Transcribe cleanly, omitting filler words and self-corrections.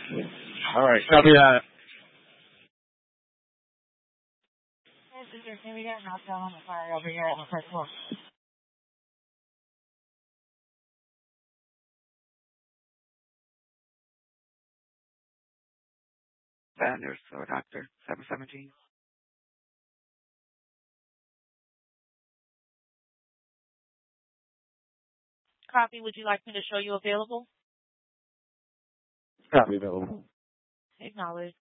All right, copy that. Can we get a knockdown on the fire over here on the first floor? Sanders or Doctor 717. Copy. Would you like me to show you available? Copy available. Acknowledge.